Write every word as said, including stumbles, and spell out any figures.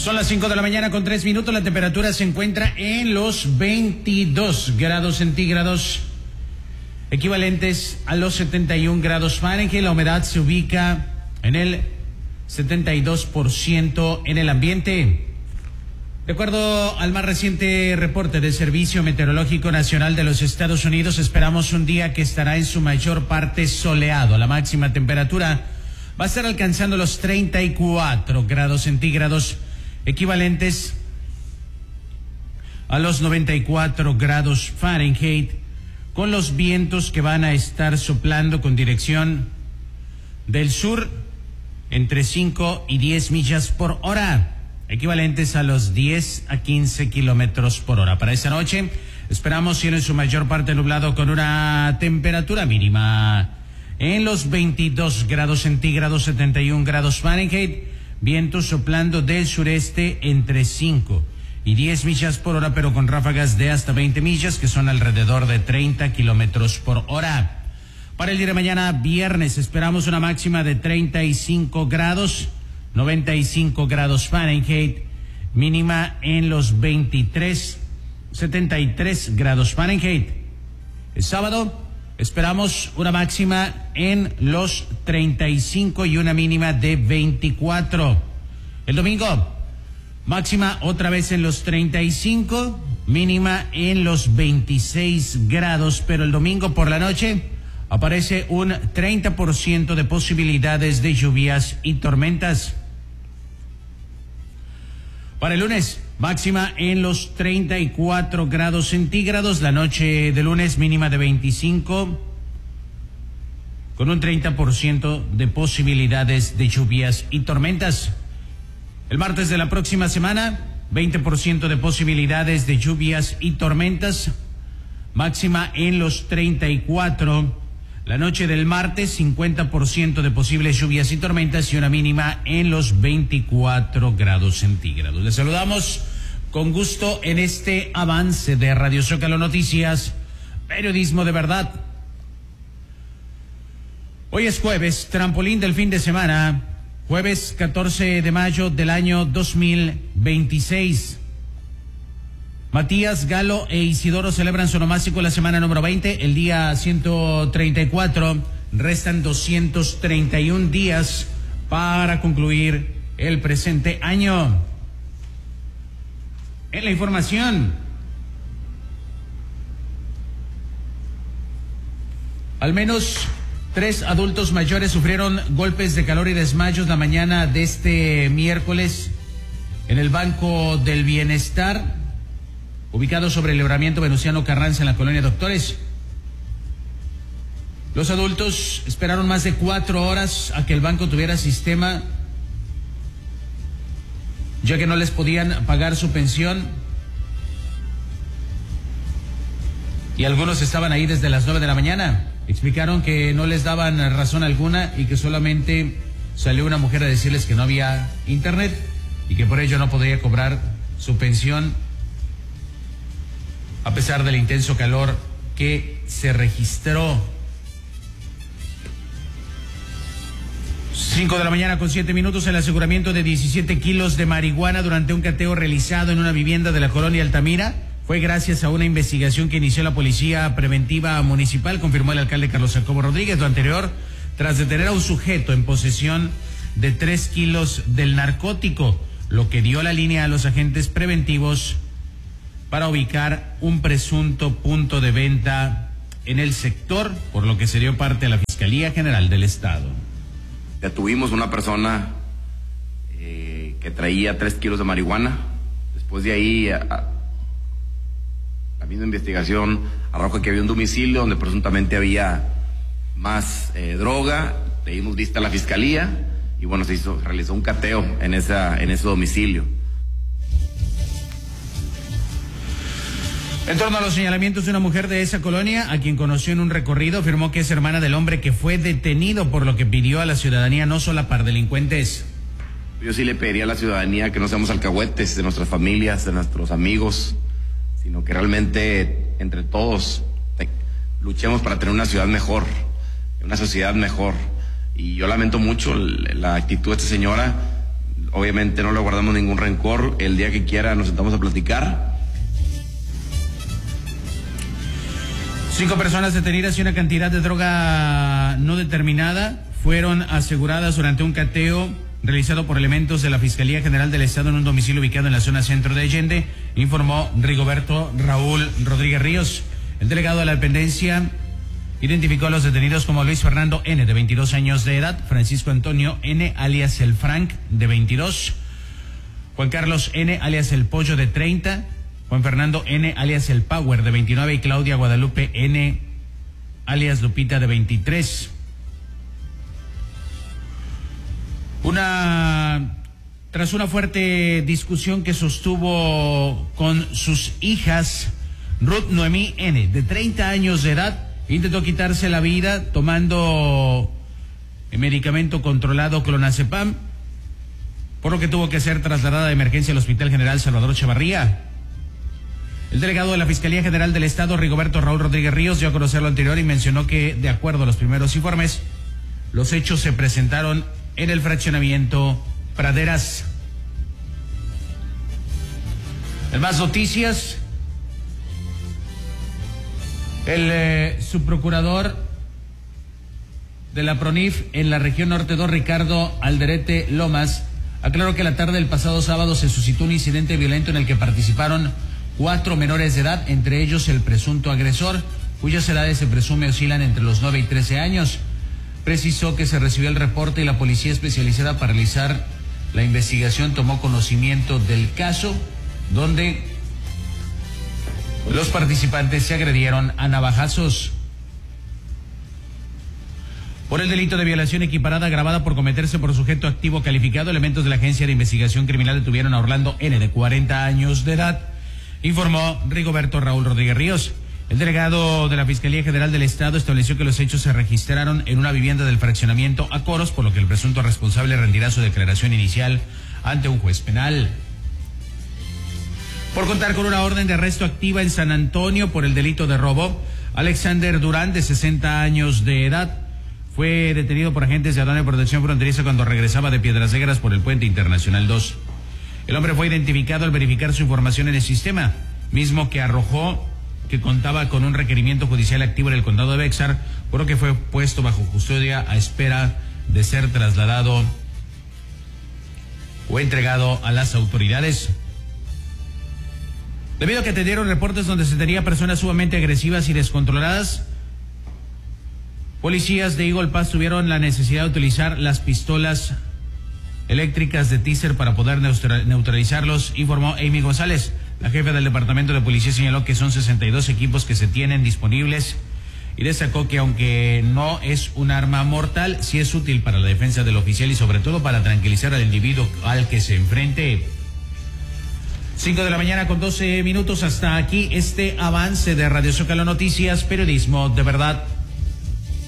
Son las cinco de la mañana con tres minutos. La temperatura se encuentra en los veintidós grados centígrados, equivalentes a los setenta y un grados Fahrenheit. La humedad se ubica en el setenta y dos por ciento en el ambiente. De acuerdo al más reciente reporte del Servicio Meteorológico Nacional de los Estados Unidos, esperamos un día que estará en su mayor parte soleado. La máxima temperatura va a estar alcanzando los treinta y cuatro grados centígrados, equivalentes a los noventa y cuatro grados Fahrenheit, con los vientos que van a estar soplando con dirección del sur entre cinco y diez millas por hora, equivalentes a los diez a quince kilómetros por hora. Para esta noche esperamos cielo en su mayor parte nublado con una temperatura mínima en los veintidós grados centígrados, setenta y un grados Fahrenheit, vientos soplando del sureste entre cinco y diez millas por hora, pero con ráfagas de hasta veinte millas, que son alrededor de treinta kilómetros por hora. Para el día de mañana, viernes, esperamos una máxima de treinta y cinco grados, noventa y cinco grados Fahrenheit, mínima en los veintitrés, setenta y tres grados Fahrenheit. El sábado esperamos una máxima en los treinta y cinco y una mínima de veinticuatro. El domingo, máxima otra vez en los treinta y cinco, mínima en los veintiséis grados, pero el domingo por la noche aparece un treinta por ciento de posibilidades de lluvias y tormentas. Para el lunes, máxima en los treinta y cuatro grados centígrados, la noche de lunes mínima de veinticinco, con un treinta por ciento de posibilidades de lluvias y tormentas. El martes de la próxima semana, veinte por ciento de posibilidades de lluvias y tormentas, máxima en los treinta y cuatro. La noche del martes, cincuenta por ciento de posibles lluvias y tormentas y una mínima en los veinticuatro grados centígrados. Les saludamos con gusto en este avance de Radio Zócalo Noticias, periodismo de verdad. Hoy es jueves, trampolín del fin de semana, jueves catorce de mayo del año dos mil veintiséis. Matías, Galo e Isidoro celebran su onomástico la semana número veinte, el día ciento treinta y cuatro. Restan doscientos treinta y un días para concluir el presente año. En la información, al menos tres adultos mayores sufrieron golpes de calor y desmayos la mañana de este miércoles en el Banco del Bienestar, ubicado sobre el libramiento Venustiano Carranza en la colonia Doctores. Los adultos esperaron más de cuatro horas a que el banco tuviera sistema, ya que no les podían pagar su pensión. Y algunos estaban ahí desde las nueve de la mañana. Explicaron que no les daban razón alguna y que solamente salió una mujer a decirles que no había internet y que por ello no podría cobrar su pensión, a pesar del intenso calor que se registró. Cinco de la mañana con siete minutos. El aseguramiento de diecisiete kilos de marihuana durante un cateo realizado en una vivienda de la colonia Altamira fue gracias a una investigación que inició la Policía Preventiva Municipal, confirmó el alcalde Carlos Jacobo Rodríguez. Lo anterior tras detener a un sujeto en posesión de tres kilos del narcótico, lo que dio la línea a los agentes preventivos para ubicar un presunto punto de venta en el sector, por lo que se dio parte a la Fiscalía General del Estado. Detuvimos una persona eh, que traía tres kilos de marihuana. Después de ahí, a, a, la misma investigación arrojó que había un domicilio donde presuntamente había más eh, droga. Le dimos vista a la Fiscalía y bueno, se hizo, realizó un cateo en, esa, en ese domicilio. En torno a los señalamientos de una mujer de esa colonia, a quien conoció en un recorrido, afirmó que es hermana del hombre que fue detenido, por lo que pidió a la ciudadanía no solapar delincuentes. Yo sí le pediría a la ciudadanía que no seamos alcahuetes de nuestras familias, de nuestros amigos, sino que realmente entre todos te, luchemos para tener una ciudad mejor, una sociedad mejor. Y yo lamento mucho la actitud de esta señora obviamente no le guardamos ningún rencor. El día que quiera nos sentamos a platicar. Cinco personas detenidas y una cantidad de droga no determinada fueron aseguradas durante un cateo realizado por elementos de la Fiscalía General del Estado en un domicilio ubicado en la zona centro de Allende, informó Rigoberto Raúl Rodríguez Ríos. El delegado de la dependencia identificó a los detenidos como Luis Fernando N., de veintidós años de edad, Francisco Antonio N., alias el Frank, de veintidós, Juan Carlos N., alias el Pollo, de treinta, Juan Fernando N., alias el Power, de veintinueve, y Claudia Guadalupe N., alias Lupita, de veintitrés. Una, tras una fuerte discusión que sostuvo con sus hijas, Ruth Noemí N., de treinta años de edad, intentó quitarse la vida tomando el medicamento controlado clonazepam, por lo que tuvo que ser trasladada de emergencia al Hospital General Salvador Chavarría. El delegado de la Fiscalía General del Estado, Rigoberto Raúl Rodríguez Ríos, dio a conocer lo anterior y mencionó que, de acuerdo a los primeros informes, los hechos se presentaron en el fraccionamiento Praderas. En más noticias, el eh, subprocurador de la PRONIF en la región norte dos, Ricardo Alderete Lomas, aclaró que la tarde del pasado sábado se suscitó un incidente violento en el que participaron cuatro menores de edad, entre ellos el presunto agresor, cuyas edades se presume oscilan entre los nueve y trece años. Precisó que se recibió el reporte y la policía especializada para realizar la investigación tomó conocimiento del caso, donde los participantes se agredieron a navajazos. Por el delito de violación equiparada agravada por cometerse por sujeto activo calificado, elementos de la Agencia de Investigación Criminal detuvieron a Orlando N., de cuarenta años de edad, informó Rigoberto Raúl Rodríguez Ríos. El delegado de la Fiscalía General del Estado estableció que los hechos se registraron en una vivienda del fraccionamiento Acoros, por lo que el presunto responsable rendirá su declaración inicial ante un juez penal. Por contar con una orden de arresto activa en San Antonio por el delito de robo, Alexander Durán, de sesenta años de edad, fue detenido por agentes de aduana y protección fronteriza cuando regresaba de Piedras Negras por el Puente Internacional dos. El hombre fue identificado al verificar su información en el sistema, mismo que arrojó que contaba con un requerimiento judicial activo en el condado de Bexar, por lo que fue puesto bajo custodia a espera de ser trasladado o entregado a las autoridades. Debido a que atendieron reportes donde se tenía personas sumamente agresivas y descontroladas, policías de Eagle Pass tuvieron la necesidad de utilizar las pistolas eléctricas de teaser para poder neutralizarlos, informó Amy González. La jefa del Departamento de Policía señaló que son sesenta y dos equipos que se tienen disponibles y destacó que aunque no es un arma mortal, sí es útil para la defensa del oficial y sobre todo para tranquilizar al individuo al que se enfrente. Cinco de la mañana con doce minutos. Hasta aquí este avance de Radio Zócalo Noticias, periodismo de verdad.